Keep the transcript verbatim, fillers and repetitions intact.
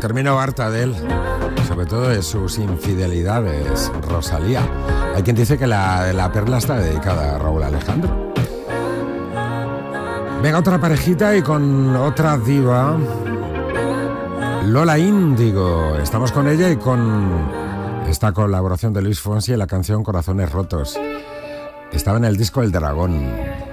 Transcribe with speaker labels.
Speaker 1: termino harta de él, sobre todo de sus infidelidades, Rosalía. Hay quien dice que la, la perla está dedicada a Raúl Alejandro. Venga, otra parejita y con otra diva, Lola Índigo. Estamos con ella y con esta colaboración de Luis Fonsi en la canción Corazones Rotos. Estaba en el disco El Dragón.